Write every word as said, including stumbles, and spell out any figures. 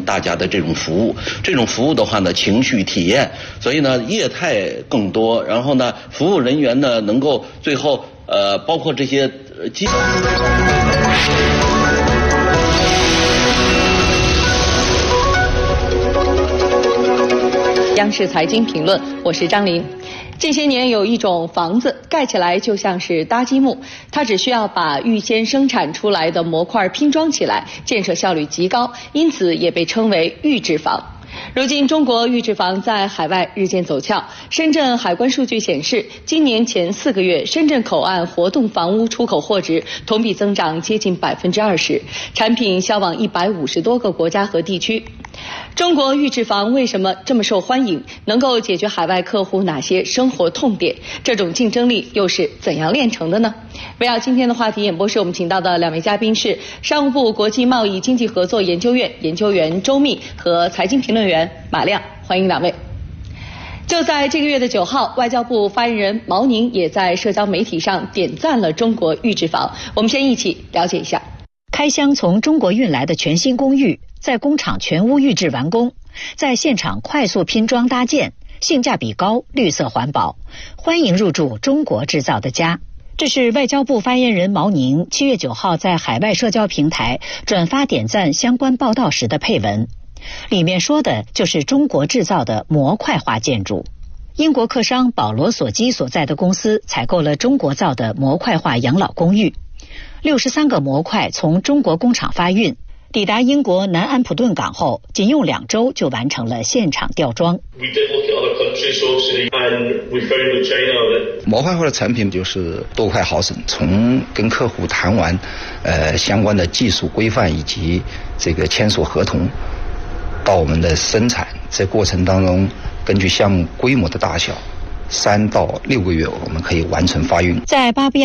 大家的这种服务。这种服务的话呢，情绪体验，所以呢业态更多，然后呢服务人员呢能够最后呃包括这些呃基。 央视财经评论，我是张琳。这些年有一种房子盖起来就像是搭积木，它只需要把预先生产出来的模块拼装起来，建设效率极高，因此也被称为预制房。如今中国预制房在海外日渐走俏。深圳海关数据显示，今年前四个月深圳口岸活动房屋出口货值同比增长接近百分之二十，产品销往一百五十多个国家和地区。中国预制房为什么这么受欢迎？能够解决海外客户哪些生活痛点？这种竞争力又是怎样炼成的呢？围绕今天的话题演播室，我们请到的两位嘉宾是商务部国际贸易经济合作研究院研究员周密和财经评论员马亮，欢迎两位。就在这个月的九号，外交部发言人毛宁也在社交媒体上点赞了中国预制房。我们先一起了解一下。 开箱从中国运来的全新公寓，在工厂全屋预制完工，在现场快速拼装搭建，性价比高，绿色环保，欢迎入住中国制造的家。这是外交部发言人毛宁七月九号在海外社交平台转发点赞相关报道时的配文，里面说的就是中国制造的模块化建筑。英国客商保罗索基所在的公司采购了中国造的模块化养老公寓，六十三个模块从中国工厂发运，抵达英国南安普顿港后，仅用两周就完成了现场吊装。 模块化的产品就是多快好省，从跟客户谈完呃相关的技术规范以及这个签署合同，到我们的生产，这过程当中根据项目规模的大小，三到六个月我们可以完成发运。 在巴布亚